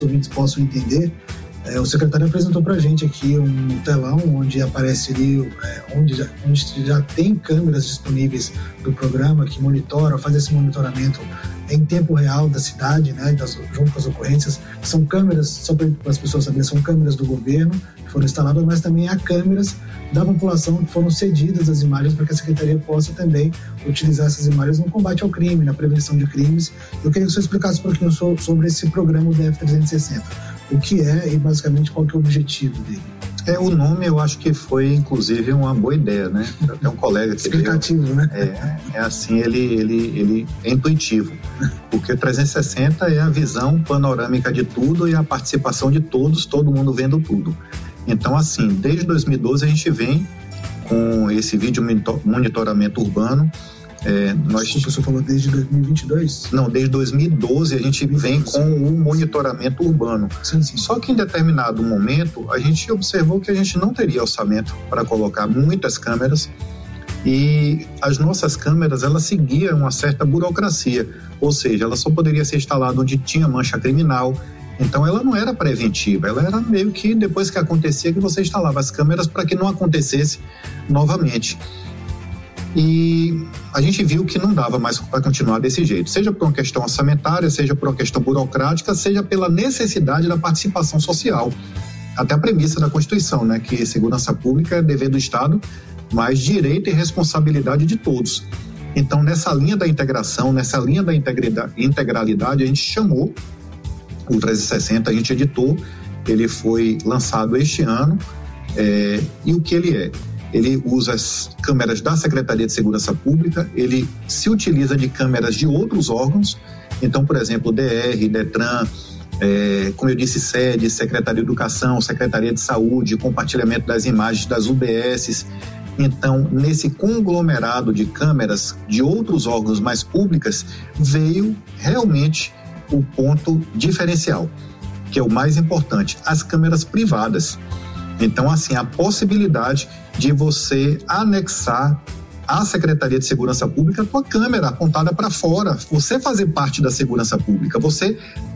ouvintes possam entender, o secretário apresentou para a gente aqui um telão onde aparece ali, onde já tem câmeras disponíveis do programa que monitoram, faz esse monitoramento em tempo real da cidade, né, junto com as ocorrências. São câmeras, só para as pessoas saberem, são câmeras do governo que foram instaladas, mas também há câmeras da população que foram cedidas as imagens para que a Secretaria possa também utilizar essas imagens no combate ao crime, na prevenção de crimes. Eu queria que você explicasse um pouquinho sobre esse programa, o DF360. O que é e basicamente qual que é o objetivo dele? O nome eu acho que foi inclusive uma boa ideia, né? Até um colega que explicativo, né? Assim, ele é intuitivo, porque 360 é a visão panorâmica de tudo e a participação de todos, todo mundo vendo tudo. Então, assim, desde 2012 a gente vem com esse vídeo monitoramento urbano. Desculpa, você falou desde 2022? Não, desde 2012 a gente vem com o monitoramento urbano. Sim. Só que em determinado momento a gente observou que a gente não teria orçamento para colocar muitas câmeras e as nossas câmeras, elas seguiam uma certa burocracia, ou seja, ela só poderia ser instalada onde tinha mancha criminal. Então ela não era preventiva, ela era meio que depois que acontecia que você instalava as câmeras para que não acontecesse novamente. E a gente viu que não dava mais para continuar desse jeito, seja por uma questão orçamentária, seja por uma questão burocrática, seja pela necessidade da participação social. Até a premissa da Constituição, né, que segurança pública é dever do Estado, mas direito e responsabilidade de todos. Então, nessa linha da integração, nessa linha da integralidade, a gente chamou o 360, a gente editou, ele foi lançado este ano, e o que ele é? Ele usa as câmeras da Secretaria de Segurança Pública, ele se utiliza de câmeras de outros órgãos, então, por exemplo, DR, Detran, como eu disse, SED, Secretaria de Educação, Secretaria de Saúde, compartilhamento das imagens das UBSs. Então, nesse conglomerado de câmeras de outros órgãos mais públicas, veio realmente o ponto diferencial, que é o mais importante, as câmeras privadas. Então, assim, a possibilidade de você anexar à Secretaria de Segurança Pública a tua câmera apontada para fora, você fazer parte da segurança pública, você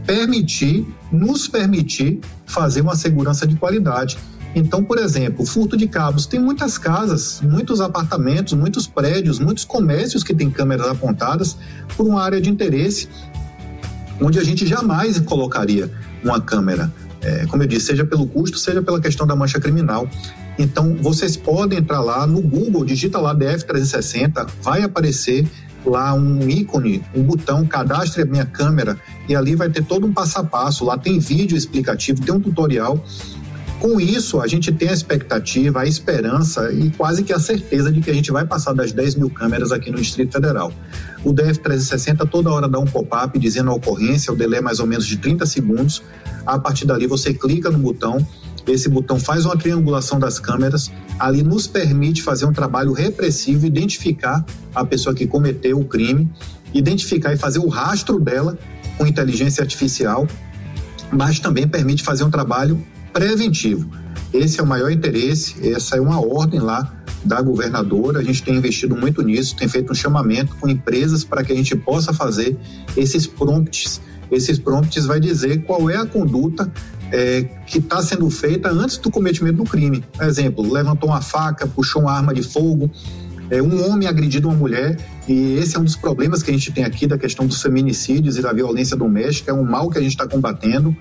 nos permitir fazer uma segurança de qualidade. Então, por exemplo, furto de cabos, tem muitas casas, muitos apartamentos, muitos prédios, muitos comércios que têm câmeras apontadas por uma área de interesse, onde a gente jamais colocaria uma câmera. Como eu disse, seja pelo custo, seja pela questão da mancha criminal. Então, vocês podem entrar lá no Google, digita lá DF360, vai aparecer lá um ícone, um botão, cadastre a minha câmera, e ali vai ter todo um passo a passo, lá tem vídeo explicativo, tem um tutorial. Com isso, a gente tem a expectativa, a esperança e quase que a certeza de que a gente vai passar das 10 mil câmeras aqui no Distrito Federal. O DF360 toda hora dá um pop-up dizendo a ocorrência, o delay é mais ou menos de 30 segundos. A partir dali você clica no botão, esse botão faz uma triangulação das câmeras, ali nos permite fazer um trabalho repressivo, identificar a pessoa que cometeu o crime, identificar e fazer o rastro dela com inteligência artificial, mas também permite fazer um trabalho preventivo. Esse é o maior interesse, essa é uma ordem lá da governadora, a gente tem investido muito nisso, tem feito um chamamento com empresas para que a gente possa fazer esses prompts. Esses prompts vai dizer qual é a conduta que está sendo feita antes do cometimento do crime. Por exemplo, levantou uma faca, puxou uma arma de fogo, um homem agredido uma mulher, e esse é um dos problemas que a gente tem aqui da questão dos feminicídios e da violência doméstica, é um mal que a gente está combatendo.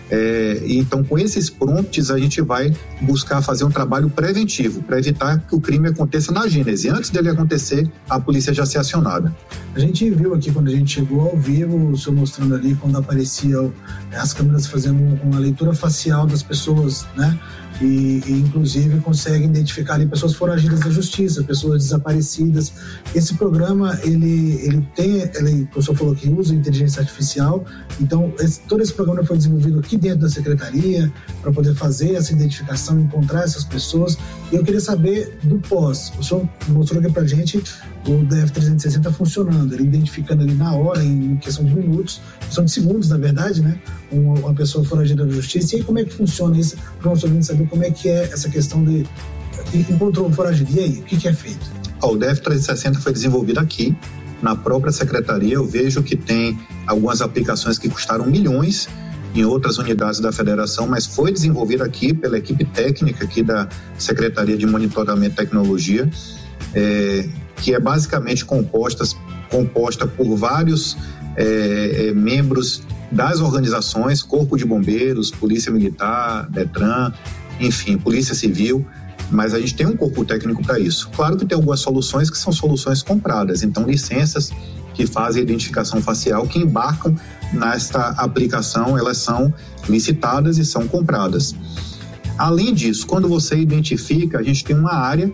Então, com esses prompts, a gente vai buscar fazer um trabalho preventivo para evitar que o crime aconteça na gênese. Antes dele acontecer, a polícia já ser acionada. A gente viu aqui, quando a gente chegou ao vivo, o senhor mostrando ali, quando apareciam as câmeras fazendo uma leitura facial das pessoas, né? E inclusive consegue identificar ali pessoas foragidas da justiça, pessoas desaparecidas. Esse programa, ele o senhor falou que usa inteligência artificial, então todo esse programa foi desenvolvido aqui dentro da secretaria para poder fazer essa identificação, encontrar essas pessoas. E eu queria saber do pós. O senhor mostrou aqui pra gente o DF360 funcionando, ele identificando ali na hora, em questão de minutos, questão de segundos, na verdade, né? Uma pessoa foragida da justiça. E aí, como é que funciona isso? Para o nosso ouvinte saber como é que é essa questão de encontrou um foragido. E aí, o que é feito? O DF360 foi desenvolvido aqui, na própria secretaria. Eu vejo que tem algumas aplicações que custaram milhões, em outras unidades da federação, mas foi desenvolvida aqui pela equipe técnica aqui da Secretaria de Monitoramento e Tecnologia, que é basicamente composta por vários membros das organizações, Corpo de Bombeiros, Polícia Militar, Detran, enfim, Polícia Civil, mas a gente tem um corpo técnico para isso. Claro que tem algumas soluções que são soluções compradas, então licenças que fazem identificação facial, que embarcam nesta aplicação, elas são licitadas e são compradas. Além disso, quando você identifica, a gente tem uma área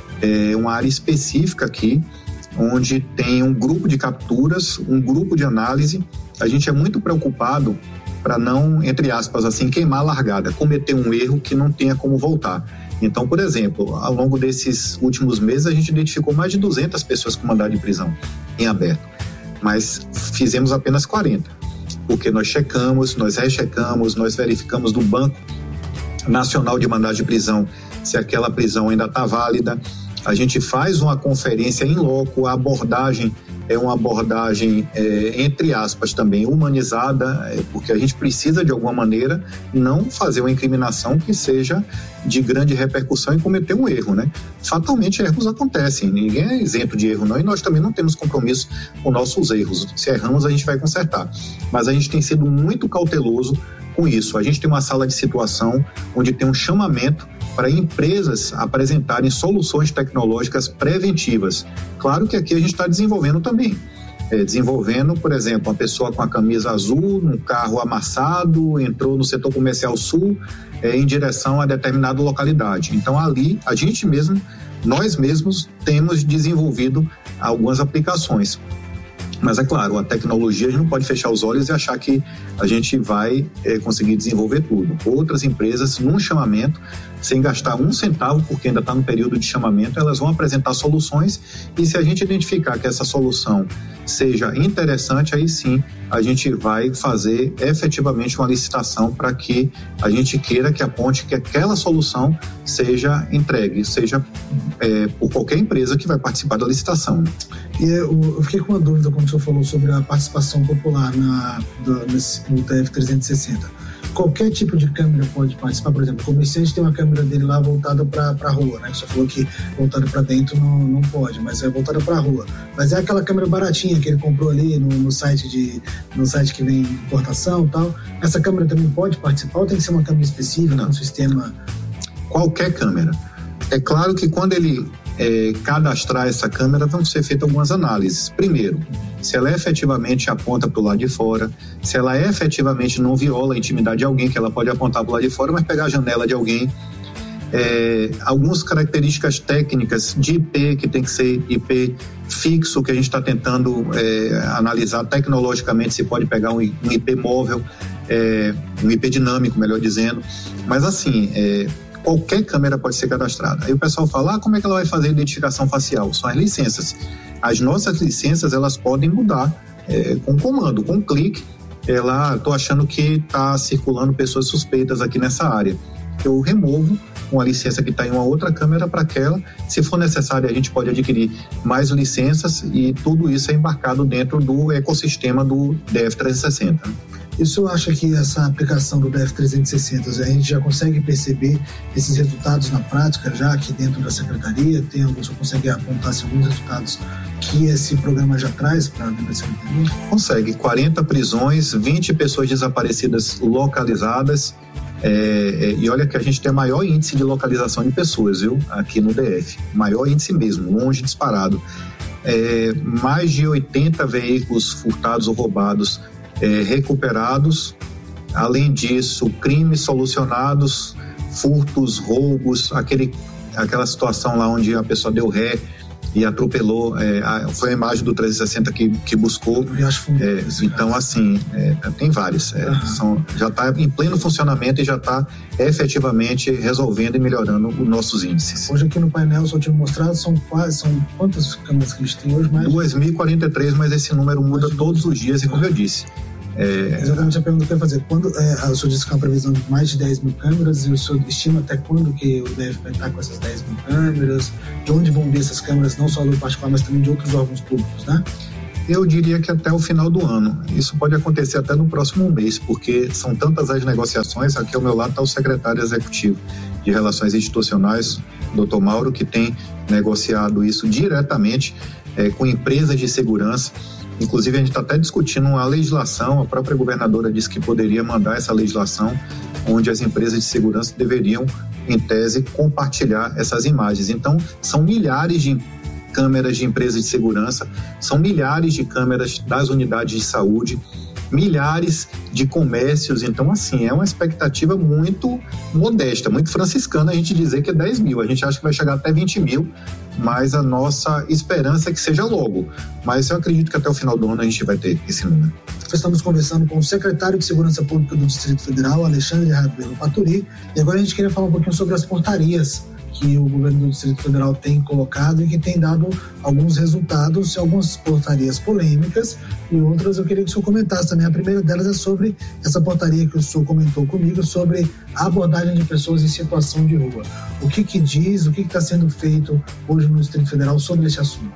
específica aqui, onde tem um grupo de capturas, um grupo de análise. A gente é muito preocupado para não, entre aspas, assim, queimar a largada, cometer um erro que não tenha como voltar. Então, por exemplo, ao longo desses últimos meses, a gente identificou mais de 200 pessoas com mandado de prisão em aberto, mas fizemos apenas 40, porque nós checamos, nós rechecamos, nós verificamos do Banco Nacional de Mandado de Prisão se aquela prisão ainda está válida. A gente faz uma conferência em loco, a abordagem é uma abordagem, entre aspas, também humanizada, porque a gente precisa, de alguma maneira, não fazer uma incriminação que seja de grande repercussão e cometer um erro, né? Fatalmente, erros acontecem, ninguém é isento de erro, não, e nós também não temos compromisso com nossos erros. Se erramos, a gente vai consertar. Mas a gente tem sido muito cauteloso com isso. A gente tem uma sala de situação onde tem um chamamento para empresas apresentarem soluções tecnológicas preventivas. Claro que aqui a gente está desenvolvendo também. Desenvolvendo, por exemplo, uma pessoa com a camisa azul, num carro amassado, entrou no setor comercial sul em direção a determinada localidade. Então ali, nós mesmos temos desenvolvido algumas aplicações. Mas é claro, a tecnologia a gente não pode fechar os olhos e achar que a gente vai conseguir desenvolver tudo. Outras empresas, num chamamento, sem gastar um centavo, porque ainda está no período de chamamento, elas vão apresentar soluções, e se a gente identificar que essa solução seja interessante, aí sim a gente vai fazer efetivamente uma licitação para que a gente queira que aponte que aquela solução seja entregue, seja por qualquer empresa que vai participar da licitação. E eu fiquei com uma dúvida quando o senhor falou sobre a participação popular no DF360. Qualquer tipo de câmera pode participar, por exemplo, o comerciante tem uma câmera dele lá voltada para a rua, né? Você falou que voltada para dentro não pode, mas é voltada para a rua. Mas é aquela câmera baratinha que ele comprou ali no site que vem importação e tal. Essa câmera também pode participar ou tem que ser uma câmera específica, um sistema? Qualquer câmera. É claro que quando ele cadastrar essa câmera, vão ser feitas algumas análises. Primeiro, se ela efetivamente aponta para o lado de fora, se ela efetivamente não viola a intimidade de alguém, que ela pode apontar para o lado de fora, mas pegar a janela de alguém. Algumas características técnicas de IP, que tem que ser IP fixo, que a gente está tentando analisar tecnologicamente, se pode pegar um IP móvel, um IP dinâmico, melhor dizendo. Mas assim, qualquer câmera pode ser cadastrada. Aí o pessoal fala, como é que ela vai fazer identificação facial? São as licenças. As nossas licenças, elas podem mudar com comando, com clique. Estou achando que está circulando pessoas suspeitas aqui nessa área. Eu removo uma licença que está em uma outra câmera para aquela. Se for necessário, a gente pode adquirir mais licenças, e tudo isso é embarcado dentro do ecossistema do DF360. Isso acha que essa aplicação do DF360, a gente já consegue perceber esses resultados na prática, já aqui dentro da Secretaria? Você consegue apontar alguns resultados que esse programa já traz para dentro da Secretaria? Consegue. 40 prisões, 20 pessoas desaparecidas localizadas. E olha que a gente tem o maior índice de localização de pessoas, viu? Aqui no DF. Maior índice mesmo, longe disparado. Mais de 80 veículos furtados ou roubados recuperados. Além disso, crimes solucionados, furtos, roubos, aquela situação lá onde a pessoa deu ré e atropelou, foi a imagem do 360 que buscou. Então, assim, tem várias. Já está em pleno funcionamento e já está efetivamente resolvendo e melhorando os nossos índices. Hoje aqui no painel, só tinha mostrado, são quantas câmeras que a gente tem hoje? 2.043, mas esse número muda todos os dias, e como eu disse... Exatamente a pergunta que eu ia fazer. Quando o senhor disse que é uma previsão de mais de 10 mil câmeras, e o senhor estima até quando que o DF vai estar com essas 10 mil câmeras? De onde vão vir essas câmeras, não só do particular, mas também de outros órgãos públicos, né? Eu diria que até o final do ano. Isso pode acontecer até no próximo mês, porque são tantas as negociações. Aqui ao meu lado está o secretário executivo de Relações Institucionais, Dr. Mauro, que tem negociado isso diretamente com empresas de segurança. Inclusive, a gente está até discutindo uma legislação, a própria governadora disse que poderia mandar essa legislação, onde as empresas de segurança deveriam, em tese, compartilhar essas imagens. Então, são milhares de câmeras de empresas de segurança, são milhares de câmeras das unidades de saúde, milhares de comércios. Então, assim, é uma expectativa muito modesta, muito franciscana a gente dizer que é 10 mil. A gente acha que vai chegar até 20 mil, mas a nossa esperança é que seja logo. Mas eu acredito que até o final do ano a gente vai ter esse número. Estamos conversando com o secretário de Segurança Pública do Distrito Federal, Alexandre Rabelo Paturi, e agora a gente queria falar um pouquinho sobre as portarias que o governo do Distrito Federal tem colocado e que tem dado alguns resultados, algumas portarias polêmicas e outras eu queria que o senhor comentasse também. A primeira delas é sobre essa portaria que o senhor comentou comigo, sobre a abordagem de pessoas em situação de rua. O que diz, o que está sendo feito hoje no Distrito Federal sobre esse assunto?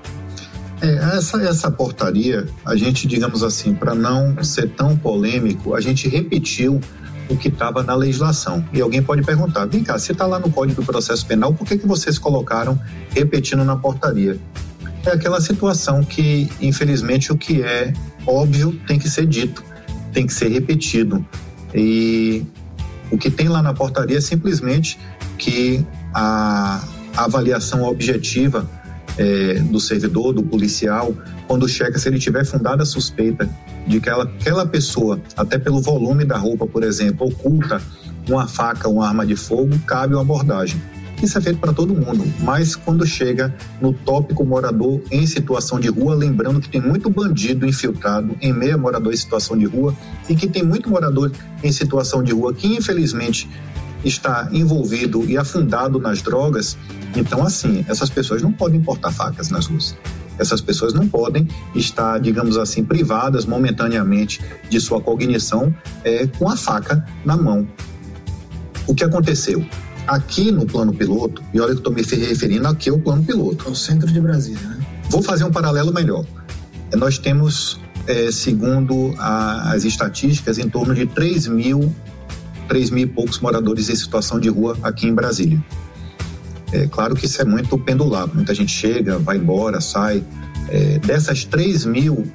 Essa portaria, a gente, digamos assim, para não ser tão polêmico, a gente repetiu o que estava na legislação. E alguém pode perguntar, vem cá, se está lá no Código do Processo Penal, por que vocês colocaram repetindo na portaria? É aquela situação que, infelizmente, o que é óbvio tem que ser dito, tem que ser repetido. E o que tem lá na portaria é simplesmente que a avaliação objetiva do servidor, do policial, quando checa, se ele tiver fundada a suspeita de que aquela pessoa, até pelo volume da roupa, por exemplo, oculta uma faca, uma arma de fogo, cabe uma abordagem. Isso é feito para todo mundo, mas quando chega no tópico morador em situação de rua, lembrando que tem muito bandido infiltrado em meio a morador em situação de rua e que tem muito morador em situação de rua que infelizmente está envolvido e afundado nas drogas. Então, assim, essas pessoas não podem portar facas nas ruas. Essas pessoas não podem estar, digamos assim, privadas momentaneamente de sua cognição com a faca na mão. O que aconteceu? Aqui no plano piloto, e olha que eu estou me referindo aqui ao plano piloto. É o centro de Brasília, né? Vou fazer um paralelo melhor. Nós temos, segundo as estatísticas, em torno de 3 mil e poucos moradores em situação de rua aqui em Brasília. É claro que isso é muito pendular, muita gente chega, vai embora, sai. Dessas 3 mil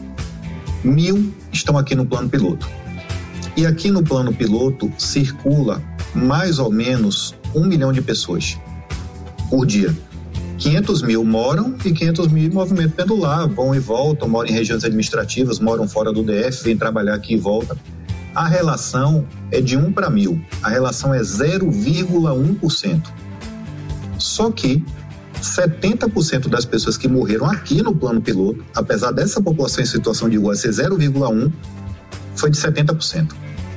estão aqui no plano piloto. E aqui no plano piloto circula mais ou menos 1 milhão de pessoas por dia. 500 mil moram e 500 mil em movimento pendular, vão e voltam, moram em regiões administrativas, moram fora do DF, vêm trabalhar aqui e voltam. A relação é de 1 para 1000, a relação é 0,1%. Só que 70% das pessoas que morreram aqui no plano piloto, apesar dessa população em situação de rua ser 0,1%, foi de 70%.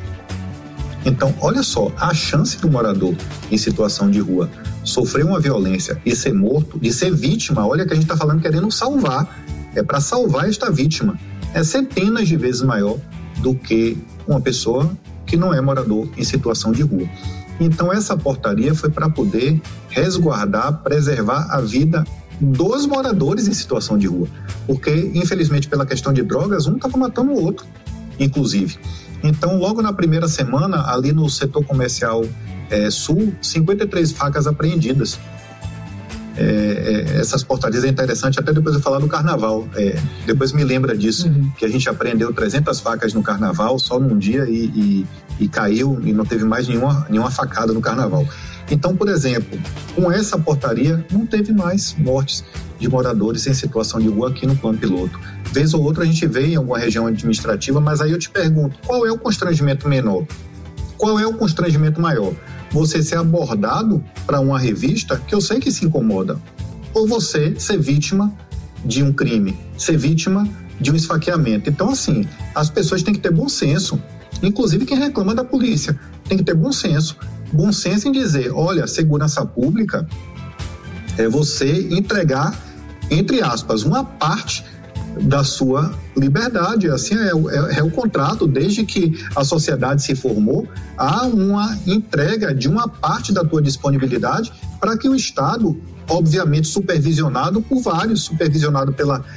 Então, olha só, a chance do morador em situação de rua sofrer uma violência e ser morto, de ser vítima, olha que a gente está falando querendo salvar, é para salvar esta vítima, é centenas de vezes maior do que uma pessoa que não é morador em situação de rua. Então, essa portaria foi para poder resguardar, preservar a vida dos moradores em situação de rua. Porque, infelizmente, pela questão de drogas, um estava matando o outro, inclusive. Então, logo na primeira semana, ali no setor comercial sul, 53 facas apreendidas. Essas portarias é interessante, até depois eu falar do carnaval. Depois me lembra disso, que a gente apreendeu 300 facas no carnaval, só num dia, e caiu, e não teve mais nenhuma facada no carnaval. Então, por exemplo, com essa portaria, não teve mais mortes de moradores em situação de rua aqui no plano piloto. Vez ou outra a gente vê em alguma região administrativa, mas aí eu te pergunto, qual é o constrangimento menor? Qual é o constrangimento maior? Você ser abordado para uma revista, que eu sei que se incomoda, ou você ser vítima de um crime, ser vítima de um esfaqueamento. Então, assim, as pessoas têm que ter bom senso, inclusive quem reclama da polícia, tem que ter bom senso em dizer, olha, segurança pública é você entregar, entre aspas, uma parte da sua liberdade. Assim é o contrato, desde que a sociedade se formou, há uma entrega de uma parte da tua disponibilidade para que o Estado, obviamente supervisionado por vários, supervisionado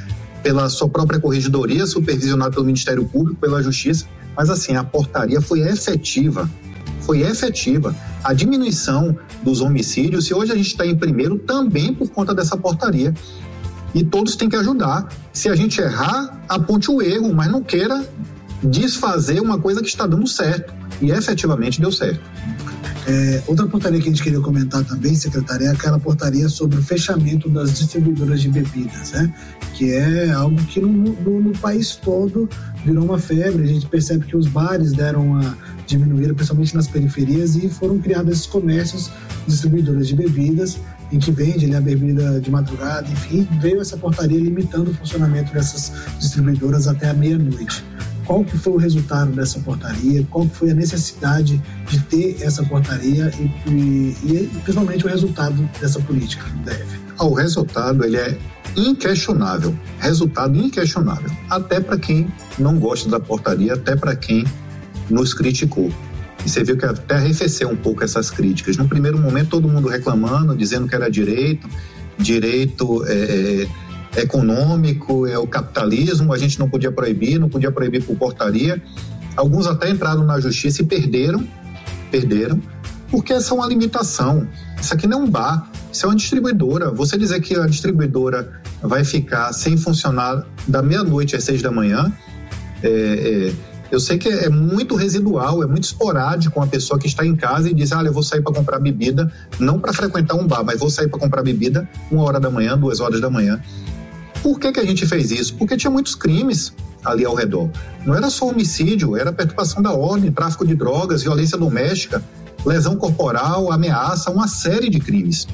pela sua própria corregedoria, supervisionado pelo Ministério Público, pela Justiça, mas assim, a portaria foi efetiva. A diminuição dos homicídios, e hoje a gente está em primeiro também por conta dessa portaria. E todos têm que ajudar. Se a gente errar, aponte o erro, mas não queira desfazer uma coisa que está dando certo. E efetivamente deu certo. Outra portaria que a gente queria comentar também, secretária, é aquela portaria sobre o fechamento das distribuidoras de bebidas, né? Que é algo que no país todo virou uma febre. A gente percebe que os bares deram uma diminuída, principalmente nas periferias, e foram criados esses comércios, distribuidoras de bebidas, em que vende a bebida de madrugada, enfim, veio essa portaria limitando o funcionamento dessas distribuidoras até a meia-noite. Qual que foi o resultado dessa portaria? Qual que foi a necessidade de ter essa portaria e principalmente o resultado dessa política do DF? O resultado, ele é inquestionável. Resultado inquestionável. Até para quem não gosta da portaria, até para quem nos criticou. E você viu que até arrefeceu um pouco essas críticas. No primeiro momento, todo mundo reclamando, dizendo que era direito econômico, é o capitalismo, a gente não podia proibir por portaria. Alguns até entraram na justiça e perderam, porque essa é uma limitação. Isso aqui não é um bar, isso é uma distribuidora. Você dizer que a distribuidora vai ficar sem funcionar da meia-noite às 6 da manhã, eu sei que é muito residual, é muito esporádico uma pessoa que está em casa e diz, eu vou sair para comprar bebida, não para frequentar um bar, mas vou sair para comprar bebida 1 hora da manhã, 2 horas da manhã. Por que a gente fez isso? Porque tinha muitos crimes ali ao redor. Não era só homicídio, era perturbação da ordem, tráfico de drogas, violência doméstica, lesão corporal, ameaça, uma série de crimes.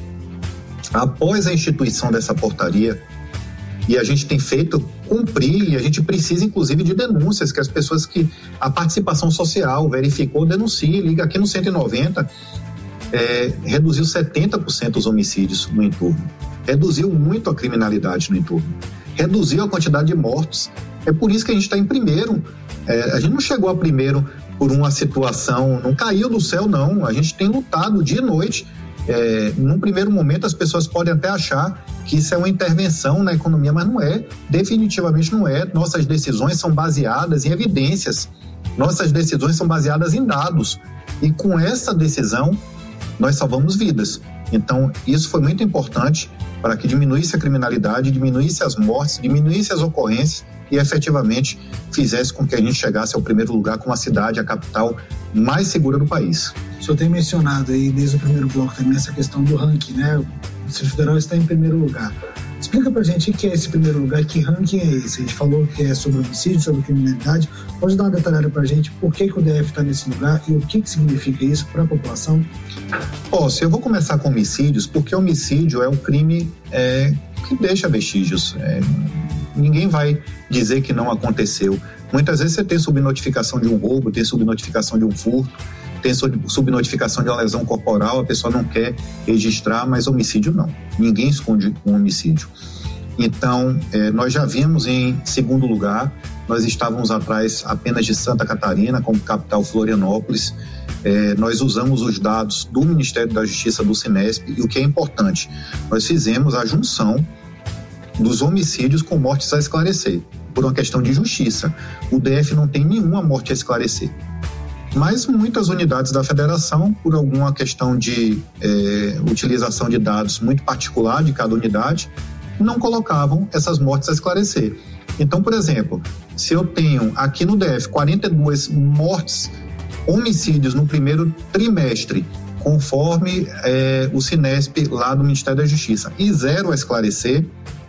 Após a instituição dessa portaria, e a gente tem feito cumprir, e a gente precisa inclusive de denúncias, que as pessoas que a participação social verificou, denuncie, liga aqui no 190, reduziu 70% os homicídios no entorno. Reduziu muito a criminalidade no entorno, reduziu a quantidade de mortos. É por isso que a gente está em primeiro. A gente não chegou a primeiro por uma situação, não caiu do céu, não. A gente tem lutado dia e noite. Num primeiro momento, as pessoas podem até achar que isso é uma intervenção na economia, mas não é. Definitivamente não é. Nossas decisões são baseadas em evidências. Nossas decisões são baseadas em dados. E com essa decisão, nós salvamos vidas. Então, isso foi muito importante para que diminuísse a criminalidade, diminuísse as mortes, diminuísse as ocorrências e efetivamente fizesse com que a gente chegasse ao primeiro lugar como a cidade, a capital mais segura do país. O senhor tem mencionado aí desde o primeiro bloco também essa questão do ranking, né? O Distrito Federal está em primeiro lugar. Explica pra gente o que é esse primeiro lugar, que ranking é esse? A gente falou que é sobre homicídio, sobre criminalidade. Pode dar uma detalhada pra gente por que o DF está nesse lugar e o que significa isso para a população? Se eu vou começar com homicídios, porque homicídio é um crime que deixa vestígios. Ninguém vai dizer que não aconteceu. Muitas vezes você tem subnotificação de um roubo, tem subnotificação de um furto, tem subnotificação de uma lesão corporal, a pessoa não quer registrar, mas homicídio não. Ninguém esconde um homicídio. Então, nós já vimos em segundo lugar, nós estávamos atrás apenas de Santa Catarina, como capital Florianópolis. Nós usamos os dados do Ministério da Justiça, do Sinesp, e o que é importante, nós fizemos a junção dos homicídios com mortes a esclarecer, por uma questão de justiça. O DF não tem nenhuma morte a esclarecer. Mas muitas unidades da federação, por alguma questão de utilização de dados muito particular de cada unidade, não colocavam essas mortes a esclarecer. Então, por exemplo, se eu tenho aqui no DF 42 mortes, homicídios no primeiro trimestre, conforme o Sinesp lá do Ministério da Justiça, e 0 a esclarecer,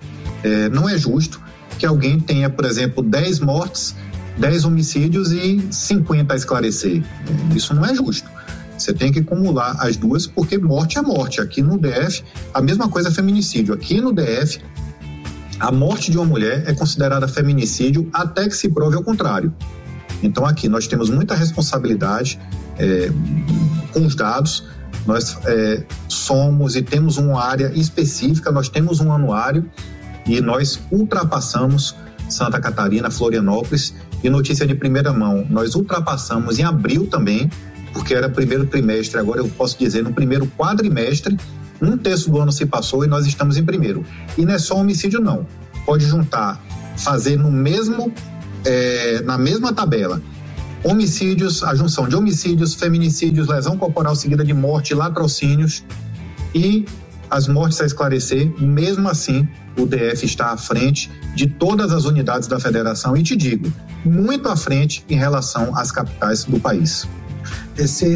não é justo que alguém tenha, por exemplo, 10 mortes, 10 homicídios e 50 a esclarecer. Isso não é justo. Você tem que acumular as duas, porque morte é morte. Aqui no DF, a mesma coisa é feminicídio. Aqui no DF, a morte de uma mulher é considerada feminicídio até que se prove ao contrário. Então aqui nós temos muita responsabilidade com os dados. Nós somos e temos uma área específica, nós temos um anuário e nós ultrapassamos Santa Catarina, Florianópolis. E notícia de primeira mão, nós ultrapassamos em abril também, porque era primeiro trimestre, agora eu posso dizer no primeiro quadrimestre, 1/3 do ano se passou e nós estamos em primeiro. E não é só homicídio não, pode juntar fazer na mesma tabela homicídios, a junção de homicídios, feminicídios, lesão corporal seguida de morte, latrocínios e as mortes a esclarecer. Mesmo assim, o DF está à frente de todas as unidades da federação e te digo, muito à frente em relação às capitais do país. Esse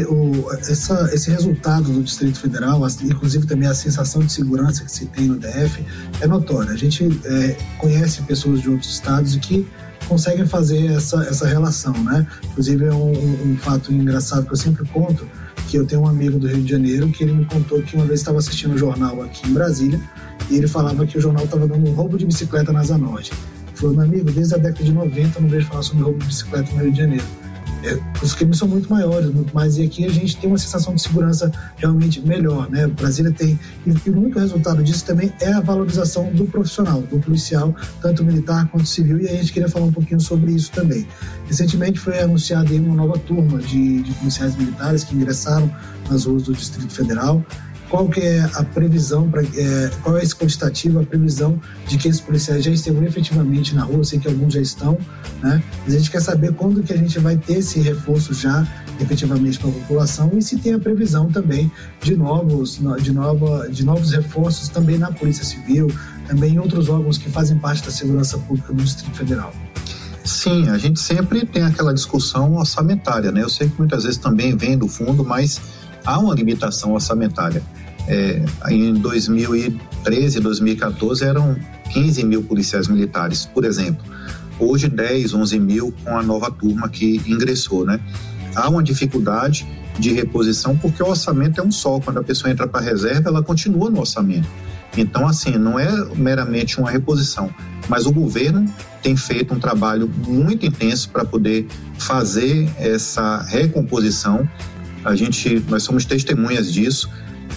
resultado do Distrito Federal, inclusive também a sensação de segurança que se tem no DF, é notória. A gente conhece pessoas de outros estados e que conseguem fazer essa relação, né? Inclusive é um fato engraçado que eu sempre conto, que eu tenho um amigo do Rio de Janeiro que ele me contou que uma vez estava assistindo um jornal aqui em Brasília e ele falava que o jornal estava dando um roubo de bicicleta na Asa Norte. Ele falou, meu amigo, desde a década de 90 eu não vejo falar sobre roubo de bicicleta no Rio de Janeiro. Os crimes são muito maiores, muito mais, e aqui a gente tem uma sensação de segurança realmente melhor, né? Brasília tem, e muito resultado disso também é a valorização do profissional, do policial, tanto militar quanto civil, e a gente queria falar um pouquinho sobre isso também. Recentemente foi anunciada uma nova turma de policiais militares que ingressaram nas ruas do Distrito Federal. Qual que é a previsão, qual é a expectativa, a previsão de que esses policiais já estejam efetivamente na rua? Eu sei que alguns já estão, né? Mas a gente quer saber quando que a gente vai ter esse reforço já efetivamente para a população e se tem a previsão também de novos reforços também na Polícia Civil, também em outros órgãos que fazem parte da segurança pública do Distrito Federal. Sim, a gente sempre tem aquela discussão orçamentária, né? Eu sei que muitas vezes também vem do fundo, mas há uma limitação orçamentária. Em 2013, 2014 eram 15 mil policiais militares, por exemplo. Hoje 10, 11 mil com a nova turma que ingressou, né? Há uma dificuldade de reposição porque o orçamento é um só. Quando a pessoa entra para a reserva, ela continua no orçamento. Então, assim, não é meramente uma reposição, mas o governo tem feito um trabalho muito intenso para poder fazer essa recomposição. Nós somos testemunhas disso.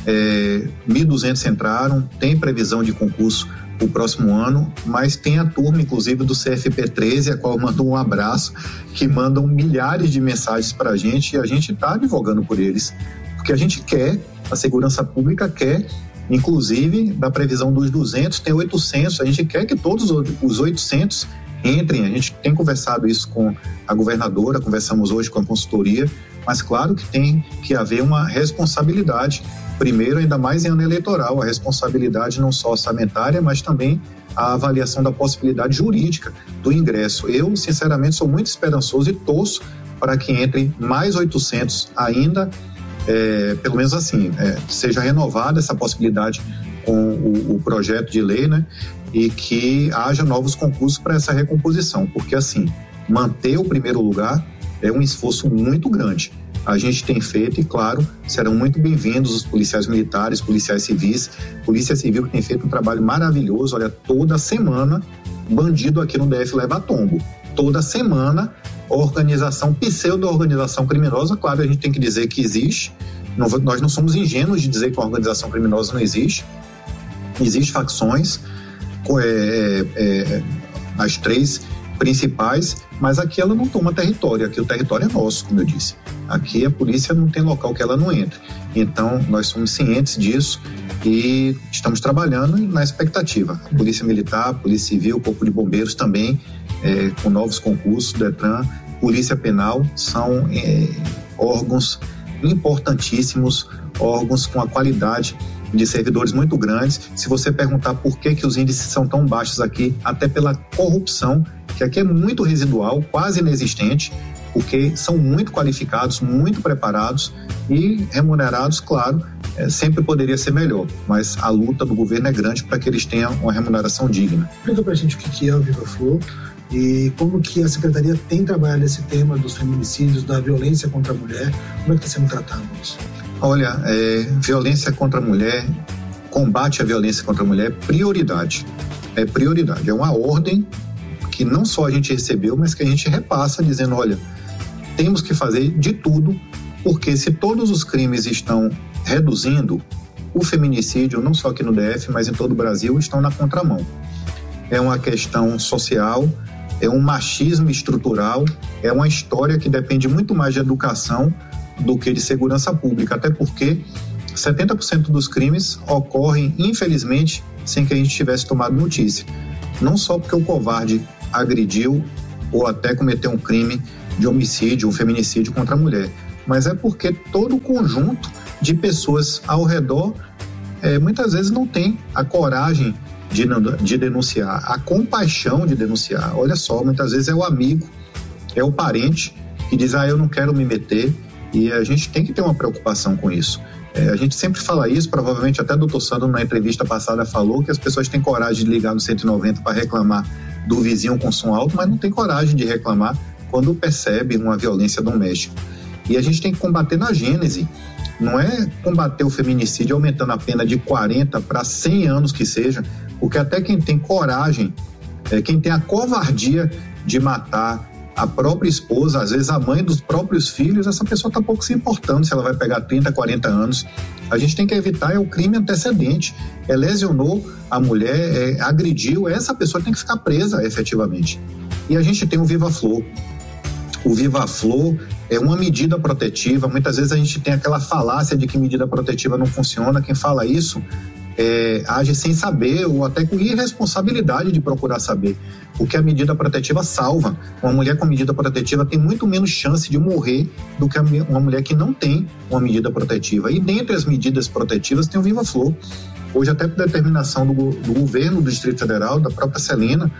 1.200 entraram, tem previsão de concurso o próximo ano, mas tem a turma, inclusive, do CFP-13, a qual eu mando um abraço, que mandam milhares de mensagens para a gente e a gente está advogando por eles, porque a gente quer, a segurança pública quer, inclusive, da previsão dos 200, tem 800, a gente quer que todos os 800 entrem. A gente tem conversado isso com a governadora, conversamos hoje com a consultoria, mas claro que tem que haver uma responsabilidade, primeiro, ainda mais em ano eleitoral, a responsabilidade não só orçamentária, mas também a avaliação da possibilidade jurídica do ingresso. Eu, sinceramente, sou muito esperançoso e torço para que entrem mais 800 ainda, pelo menos assim, seja renovada essa possibilidade com o projeto de lei, né? E que haja novos concursos para essa recomposição, porque assim, manter o primeiro lugar é um esforço muito grande. A gente tem feito e, claro, serão muito bem-vindos os policiais militares, policiais civis, Polícia Civil que tem feito um trabalho maravilhoso. Olha, toda semana, bandido aqui no DF leva tombo. Toda semana, pseudo-organização criminosa, claro, a gente tem que dizer que existe. Nós não somos ingênuos de dizer que uma organização criminosa não existe. Existem facções, as 3 principais, mas aqui ela não toma território, aqui o território é nosso, como eu disse. Aqui a polícia não tem local que ela não entre. Então, nós somos cientes disso e estamos trabalhando na expectativa. A Polícia Militar, a Polícia Civil, o Corpo de Bombeiros também, com novos concursos, DETRAN, Polícia Penal, são órgãos importantíssimos, órgãos com a qualidade de servidores muito grandes. Se você perguntar por que os índices são tão baixos aqui, até pela corrupção, que aqui é muito residual, quase inexistente, porque são muito qualificados, muito preparados e remunerados, claro, sempre poderia ser melhor, mas a luta do governo é grande para que eles tenham uma remuneração digna. Explica para a gente o que é o Viva Flor e como que a Secretaria tem trabalhado esse tema dos feminicídios, da violência contra a mulher, como é que está sendo tratado isso? Olha, violência contra a mulher, combate à violência contra a mulher é prioridade, é uma ordem que não só a gente recebeu, mas que a gente repassa dizendo, olha, temos que fazer de tudo, porque se todos os crimes estão reduzindo, o feminicídio, não só aqui no DF, mas em todo o Brasil, estão na contramão. É uma questão social, é um machismo estrutural, é uma história que depende muito mais de educação do que de segurança pública, até porque 70% dos crimes ocorrem, infelizmente, sem que a gente tivesse tomado notícia. não só porque o covarde agrediu ou até cometeu um crime de homicídio ou feminicídio contra a mulher, mas é porque todo o conjunto de pessoas ao redor muitas vezes não tem a coragem de denunciar, a compaixão de denunciar. Olha só, muitas vezes é o amigo, é o parente que diz, eu não quero me meter, e a gente tem que ter uma preocupação com isso. A gente sempre fala isso, provavelmente até o doutor Sandro na entrevista passada falou que as pessoas têm coragem de ligar no 190 para reclamar do vizinho com som alto, mas não tem coragem de reclamar quando percebe uma violência doméstica. E a gente tem que combater na gênese, não é combater o feminicídio aumentando a pena de 40 para 100 anos que seja, porque até quem tem coragem, quem tem a covardia de matar a própria esposa, às vezes a mãe dos próprios filhos, essa pessoa está pouco se importando se ela vai pegar 30, 40 anos. A gente tem que evitar o crime antecedente. Lesionou a mulher, agrediu, essa pessoa tem que ficar presa efetivamente. E a gente tem o Viva Flor. O Viva Flor é uma medida protetiva. Muitas vezes a gente tem aquela falácia de que medida protetiva não funciona. Quem fala isso age sem saber ou até com irresponsabilidade de procurar saber. Porque a medida protetiva salva. Uma mulher com medida protetiva tem muito menos chance de morrer do que uma mulher que não tem uma medida protetiva. E dentre as medidas protetivas tem o Viva Flor. Hoje, até por determinação do governo do Distrito Federal, da própria Celina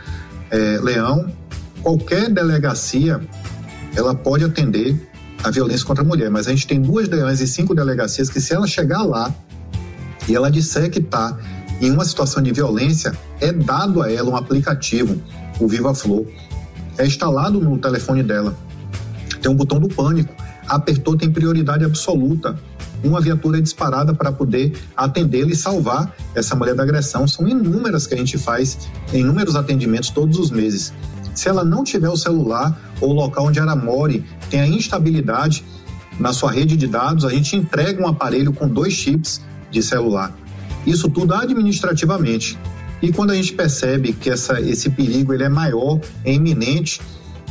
Leão, qualquer delegacia ela pode atender a violência contra a mulher, mas a gente tem 2 DEANs e 5 delegacias que, se ela chegar lá e ela disser que está em uma situação de violência, é dado a ela um aplicativo, o Viva Flor, é instalado no telefone dela, tem um botão do pânico, apertou, tem prioridade absoluta, uma viatura é disparada para poder atendê-la e salvar essa mulher da agressão. São inúmeras que a gente faz, inúmeros atendimentos todos os meses. Se ela não tiver o celular ou o local onde ela more tem a instabilidade na sua rede de dados, a gente entrega um aparelho com 2 chips de celular. Isso tudo administrativamente. E quando a gente percebe que esse perigo ele é maior, é iminente,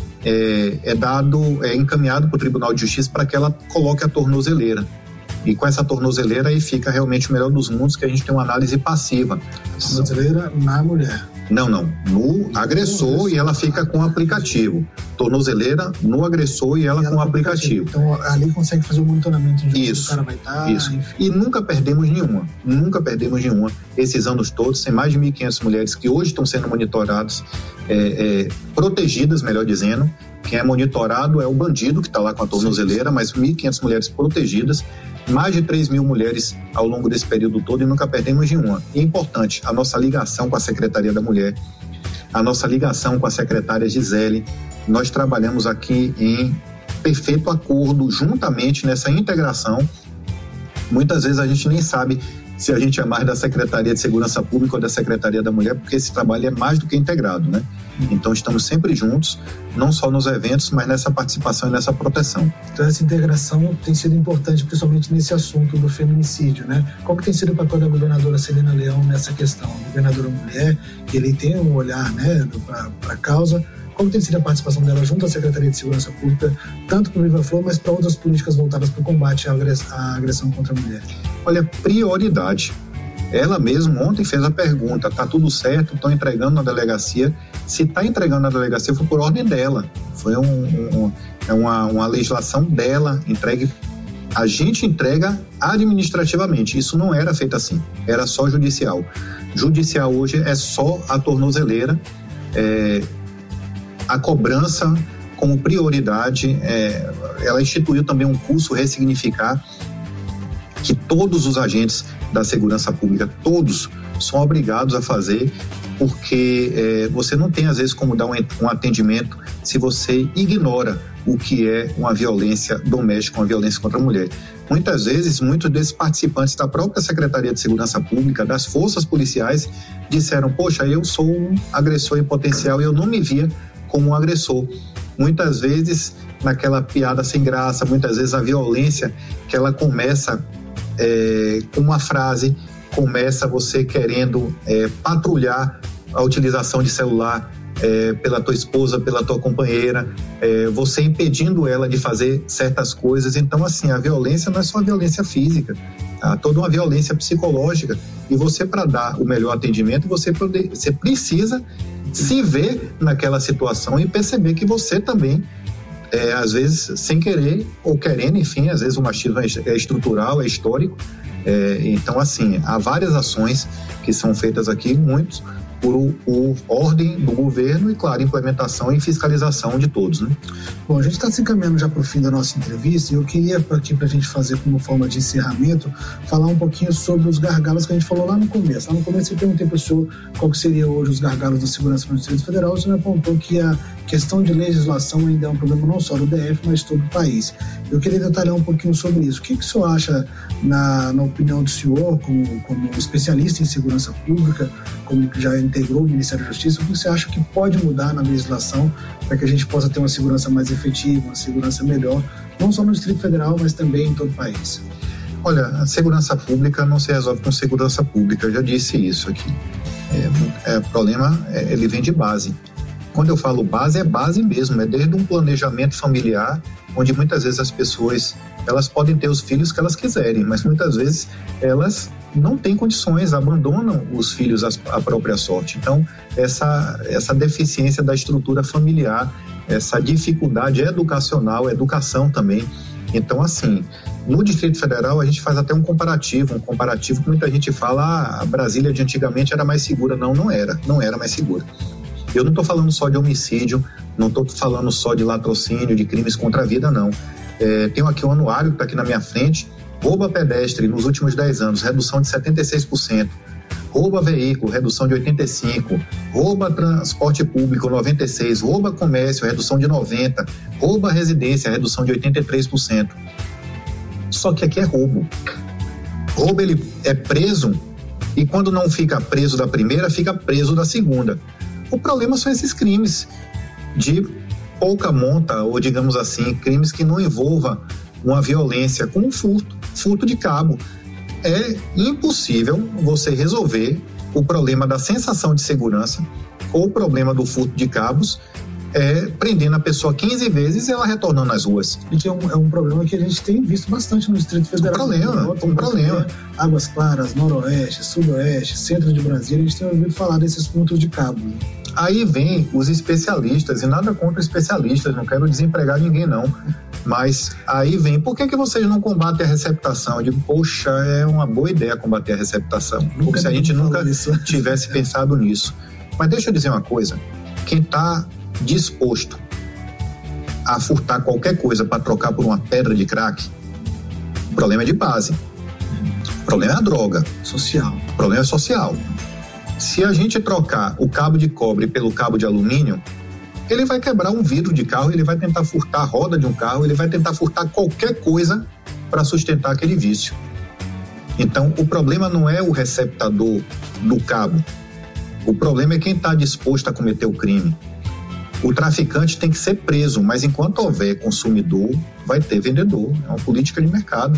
é encaminhado para o Tribunal de Justiça para que ela coloque a tornozeleira. E com essa tornozeleira aí fica realmente o melhor dos mundos, que a gente tem uma análise passiva. Tornozeleira na mulher? Não, no agressor, e ela fica com o aplicativo. Tornozeleira no agressor e ela com o aplicativo. Então ali consegue fazer o monitoramento de onde o cara vai estar. Isso. Enfim. E nunca perdemos nenhuma. Esses anos todos, tem mais de 1.500 mulheres que hoje estão sendo monitoradas, protegidas, melhor dizendo. Quem é monitorado é o bandido que está lá com a tornozeleira, mas 1.500 mulheres protegidas, mais de 3.000 mulheres ao longo desse período todo, e nunca perdemos nenhuma. E é importante, a nossa ligação com a Secretaria da Mulher, a nossa ligação com a secretária Gisele, nós trabalhamos aqui em perfeito acordo, juntamente nessa integração. Muitas vezes a gente nem sabe se a gente é mais da Secretaria de Segurança Pública ou da Secretaria da Mulher, porque esse trabalho é mais do que integrado, né? Então estamos sempre juntos, não só nos eventos, mas nessa participação e nessa proteção. Então essa integração tem sido importante, principalmente nesse assunto do feminicídio, né? Qual que tem sido o papel da governadora Celina Leão nessa questão? A governadora mulher, que ele tem um olhar, né, para a causa. Como tem sido a participação dela junto à Secretaria de Segurança Pública, tanto para o Viva Flor, mas para outras políticas voltadas para o combate à agressão contra a mulher? Olha, prioridade. Ela mesma ontem fez a pergunta, está tudo certo, estão entregando na delegacia? Se está entregando na delegacia, foi por ordem dela. Foi uma legislação dela, entregue. A gente entrega administrativamente. Isso não era feito assim, era só judicial. Judicial hoje é só a tornozeleira, a cobrança como prioridade. Ela instituiu também um curso Ressignificar, que todos os agentes da segurança pública, todos são obrigados a fazer, porque você não tem às vezes como dar um atendimento se você ignora o que é uma violência doméstica, uma violência contra a mulher. Muitas vezes, muitos desses participantes da própria Secretaria de Segurança Pública, das forças policiais, disseram: poxa, eu sou um agressor em potencial e eu não me via como um agressor. Muitas vezes, naquela piada sem graça, muitas vezes a violência que ela começa com uma frase, começa você querendo patrulhar a utilização de celular pela tua esposa, pela tua companheira, você impedindo ela de fazer certas coisas. Então, assim, a violência não é só a violência física, tá? Toda uma violência psicológica. E você, para dar o melhor atendimento, você precisa se ver naquela situação e perceber que você também, às vezes, sem querer ou querendo, enfim, às vezes o machismo é estrutural, é histórico. Então, assim, há várias ações que são feitas aqui, muitos por ordem do governo e, claro, implementação e fiscalização de todos, né? Bom, a gente está se encaminhando já para o fim da nossa entrevista e eu queria aqui para a gente fazer como forma de encerramento, falar um pouquinho sobre os gargalos que a gente falou lá no começo. Lá no começo eu perguntei para o senhor qual que seria hoje os gargalos da segurança no Distrito Federal. O senhor apontou que a questão de legislação ainda é um problema não só do DF, mas de todo o país. Eu queria detalhar um pouquinho sobre isso. O que o senhor acha, na opinião do senhor, como especialista em segurança pública, como que já integrou o Ministério da Justiça, o que você acha que pode mudar na legislação para que a gente possa ter uma segurança mais efetiva, uma segurança melhor, não só no Distrito Federal, mas também em todo o país? Olha, a segurança pública não se resolve com segurança pública, eu já disse isso aqui. O problema, ele vem de base. Quando eu falo base, é base mesmo, é desde um planejamento familiar, onde muitas vezes as pessoas, elas podem ter os filhos que elas quiserem, mas muitas vezes elas não têm condições, abandonam os filhos à própria sorte. Então, essa deficiência da estrutura familiar, essa dificuldade educacional, educação também. Então, assim, no Distrito Federal a gente faz até um comparativo que muita gente fala, a Brasília de antigamente era mais segura. Não era mais segura. Eu não estou falando só de homicídio, não estou falando só de latrocínio, de crimes contra a vida, não. Tenho aqui o anuário que está aqui na minha frente. Roubo a pedestre nos últimos 10 anos, redução de 76%. Roubo a veículo, redução de 85%. Roubo a transporte público, 96%. Roubo a comércio, redução de 90%. Roubo a residência, redução de 83%. Só que aqui é roubo. Roubo, ele é preso e quando não fica preso da primeira, fica preso da segunda. O problema são esses crimes de pouca monta, ou digamos assim, crimes que não envolvam uma violência, como furto de cabo. É impossível você resolver o problema da sensação de segurança ou o problema do furto de cabos prendendo a pessoa 15 vezes e ela retornando às ruas. E que é um problema que a gente tem visto bastante no Distrito Federal. Um problema. Águas Claras, Noroeste, Sudoeste, Centro de Brasília, a gente tem ouvido falar desses furtos de cabo. Aí vem os especialistas, e nada contra especialistas, não quero desempregar ninguém não, mas aí vem, por que vocês não combatem a receptação? Eu digo, poxa, é uma boa ideia combater a receptação, como se a gente nunca tivesse pensado nisso. Mas deixa eu dizer uma coisa, quem está disposto a furtar qualquer coisa para trocar por uma pedra de crack, o problema é de base, o problema é a droga. O problema é social. Se a gente trocar o cabo de cobre pelo cabo de alumínio, ele vai quebrar um vidro de carro, ele vai tentar furtar a roda de um carro, ele vai tentar furtar qualquer coisa para sustentar aquele vício. Então, o problema não é o receptador do cabo, o problema é quem está disposto a cometer o crime. O traficante tem que ser preso, mas enquanto houver consumidor, vai ter vendedor. É uma política de mercado.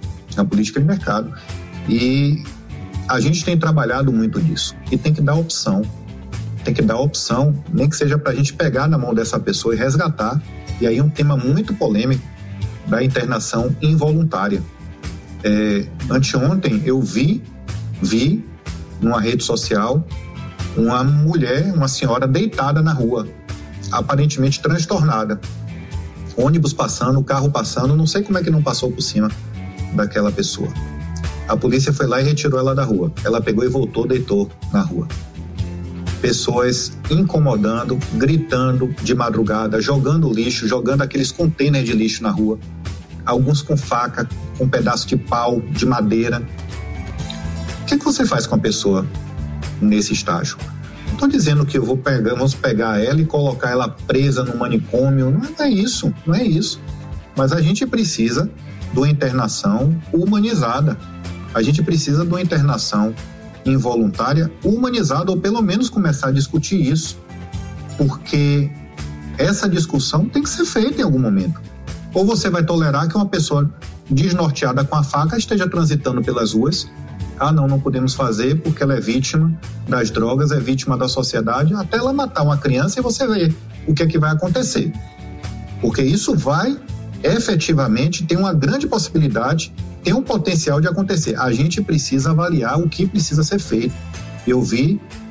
E a gente tem trabalhado muito nisso. E tem que dar opção. Nem que seja para a gente pegar na mão dessa pessoa e resgatar. E aí um tema muito polêmico da internação involuntária. Anteontem eu vi numa rede social uma mulher, uma senhora deitada na rua, aparentemente transtornada, ônibus passando, carro passando, não sei como é que não passou por cima daquela pessoa. A polícia foi lá e retirou ela da rua. Ela pegou e voltou, deitou na rua. Pessoas incomodando, gritando de madrugada, jogando lixo, jogando aqueles containers de lixo na rua, alguns com faca, com pedaço de pau, de madeira. O que você faz com a pessoa nesse estágio? Não estou dizendo que vamos pegar ela e colocar ela presa no manicômio, não é isso. Mas a gente precisa de uma internação humanizada. A gente precisa de uma internação involuntária humanizada, ou pelo menos começar a discutir isso, porque essa discussão tem que ser feita em algum momento. Ou você vai tolerar que uma pessoa desnorteada com a faca esteja transitando pelas ruas. Não podemos fazer porque ela é vítima das drogas, é vítima da sociedade, até ela matar uma criança e você vê o que é que vai acontecer. Porque isso vai efetivamente ter uma grande possibilidade, tem um potencial de acontecer. A gente precisa avaliar o que precisa ser feito. Eu vi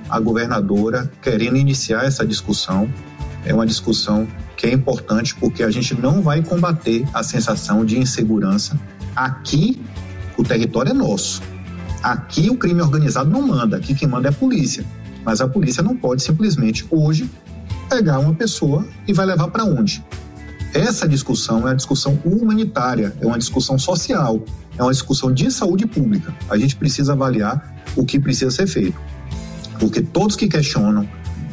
a governadora querendo iniciar essa discussão. É uma discussão que é importante porque a gente não vai combater a sensação de insegurança. Aqui, o território é nosso. Aqui, o crime organizado não manda. Aqui, quem manda é a polícia. Mas a polícia não pode simplesmente, hoje, pegar uma pessoa e vai levar para onde? Essa discussão é uma discussão humanitária, é uma discussão social, é uma discussão de saúde pública. A gente precisa avaliar o que precisa ser feito. Porque todos que questionam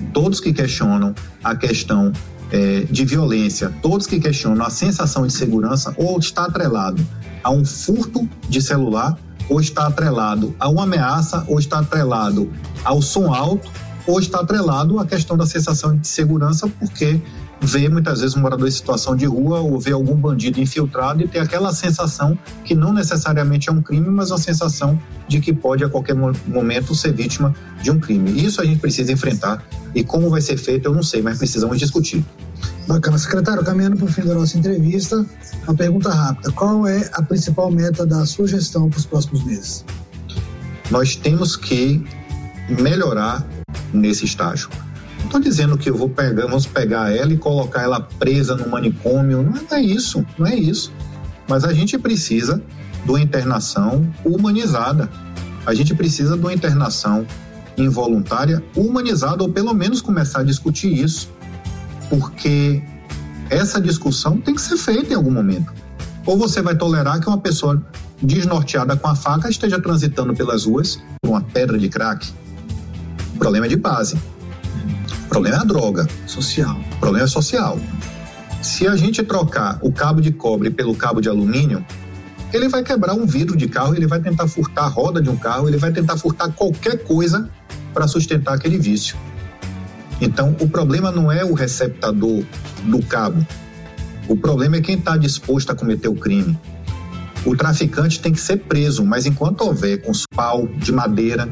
a questão de violência, todos que questionam a sensação de segurança, ou está atrelado a um furto de celular, ou está atrelado a uma ameaça, ou está atrelado ao som alto, ou está atrelado à questão da sensação de segurança, porque vê muitas vezes um morador em situação de rua ou vê algum bandido infiltrado e tem aquela sensação que não necessariamente é um crime, mas uma sensação de que pode a qualquer momento ser vítima de um crime. Isso a gente precisa enfrentar e como vai ser feito eu não sei, mas precisamos discutir. Bacana. Secretário, caminhando para o fim da nossa entrevista, uma pergunta rápida. Qual é a principal meta da sua gestão para os próximos meses? Nós temos que melhorar nesse estágio. Não estou dizendo que vamos pegar ela e colocar ela presa no manicômio, não é isso. Mas a gente precisa de uma internação humanizada. A gente precisa de uma internação involuntária humanizada, ou pelo menos começar a discutir isso, porque essa discussão tem que ser feita em algum momento. Ou você vai tolerar que uma pessoa desnorteada com a faca esteja transitando pelas ruas com uma pedra de crack? O problema é de base. O problema é a droga. Social. O problema é social. Se a gente trocar o cabo de cobre pelo cabo de alumínio, ele vai quebrar um vidro de carro, ele vai tentar furtar a roda de um carro, ele vai tentar furtar qualquer coisa para sustentar aquele vício. Então, o problema não é o receptador do cabo. O problema é quem está disposto a cometer o crime. O traficante tem que ser preso, mas enquanto houver com pau de madeira,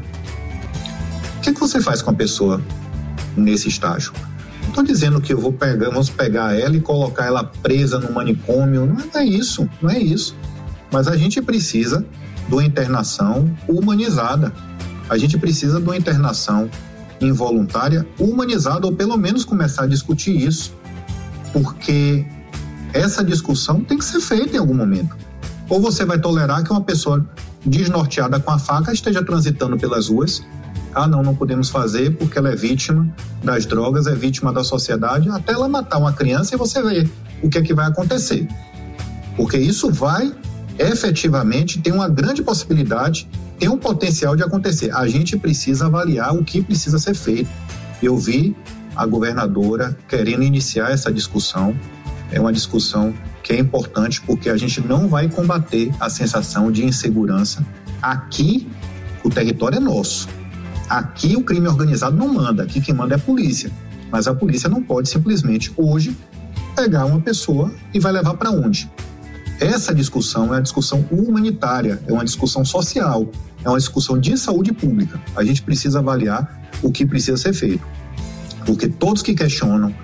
o que você faz com a pessoa nesse estágio? Não estou dizendo que vamos pegar ela e colocar ela presa no manicômio, não é isso. Mas a gente precisa de uma internação humanizada. A gente precisa de uma internação involuntária humanizada, ou pelo menos começar a discutir isso, porque essa discussão tem que ser feita em algum momento. Ou você vai tolerar que uma pessoa desnorteada com a faca esteja transitando pelas ruas, não podemos fazer porque ela é vítima das drogas, é vítima da sociedade, até ela matar uma criança e você vê o que é que vai acontecer. Porque isso vai efetivamente ter uma grande possibilidade, tem um potencial de acontecer. A gente precisa avaliar o que precisa ser feito. Eu vi a governadora querendo iniciar essa discussão. É uma discussão que é importante porque a gente não vai combater a sensação de insegurança. Aqui, o território é nosso. Aqui, o crime organizado não manda. Aqui, quem manda é a polícia. Mas a polícia não pode simplesmente, hoje, pegar uma pessoa e vai levar para onde? Essa discussão é uma discussão humanitária, é uma discussão social, é uma discussão de saúde pública. A gente precisa avaliar o que precisa ser feito. Porque todos que questionam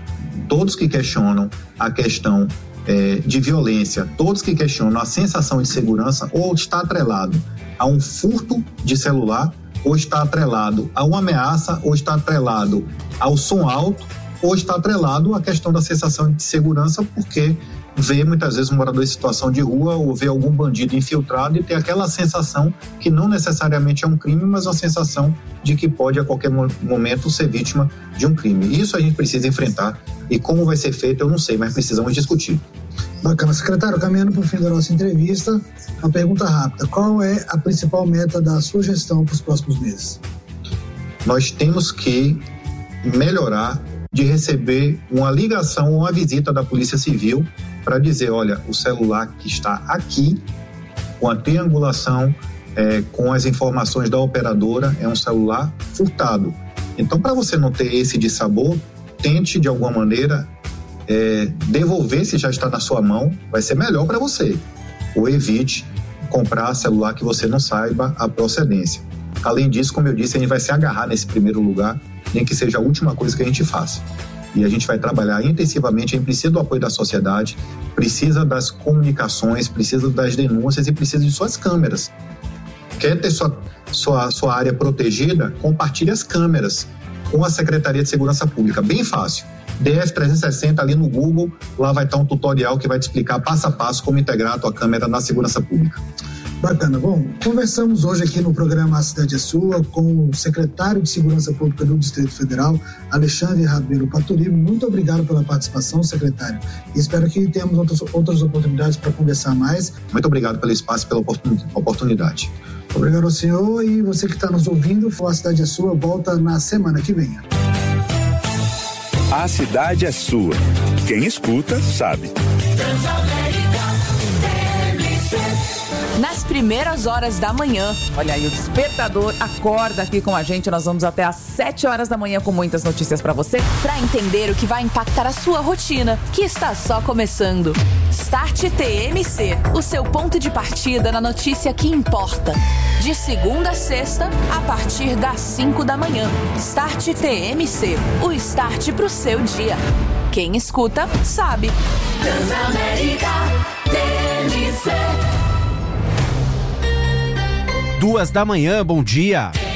a questão de violência, todos que questionam a sensação de segurança, ou está atrelado a um furto de celular, ou está atrelado a uma ameaça, ou está atrelado ao som alto, ou está atrelado à questão da sensação de segurança, porque vê muitas vezes um morador em situação de rua ou vê algum bandido infiltrado e tem aquela sensação que não necessariamente é um crime, mas uma sensação de que pode a qualquer momento ser vítima de um crime. Isso a gente precisa enfrentar e como vai ser feito eu não sei, mas precisamos discutir. Bacana. Secretário, caminhando para o fim da nossa entrevista, uma pergunta rápida. Qual é a principal meta da sua gestão para os próximos meses? Nós temos que melhorar de receber uma ligação ou uma visita da Polícia Civil para dizer, olha, o celular que está aqui, com a triangulação, com as informações da operadora, é um celular furtado. Então, para você não ter esse dissabor, tente de alguma maneira devolver se já está na sua mão, vai ser melhor para você. Ou evite comprar celular que você não saiba a procedência. Além disso, como eu disse, a gente vai se agarrar nesse primeiro lugar, nem que seja a última coisa que a gente faça. E a gente vai trabalhar intensivamente, a gente precisa do apoio da sociedade, precisa das comunicações, precisa das denúncias e precisa de suas câmeras. Quer ter sua área protegida, compartilhe as câmeras com a Secretaria de Segurança Pública. Bem fácil. DF360 ali no Google, lá vai estar um tutorial que vai te explicar passo a passo como integrar a tua câmera na segurança pública. Bacana. Bom, conversamos hoje aqui no programa A Cidade é Sua com o secretário de Segurança Pública do Distrito Federal, Alexandre Rabelo Paturibo. Muito obrigado pela participação, secretário. Espero que tenhamos outras oportunidades para conversar mais. Muito obrigado pelo espaço e pela oportunidade. Obrigado ao senhor, e você que está nos ouvindo, A Cidade é Sua volta na semana que vem. A Cidade é Sua. Quem escuta, sabe. Nas primeiras horas da manhã. Olha aí, o despertador acorda aqui com a gente. Nós vamos até às 7 horas da manhã com muitas notícias pra você, pra entender o que vai impactar a sua rotina, que está só começando. Start TMC, o seu ponto de partida na notícia que importa. De segunda a sexta, a partir das 5 da manhã. Start TMC, o start pro seu dia. Quem escuta, sabe. Transamérica TMC. 2 da manhã, bom dia.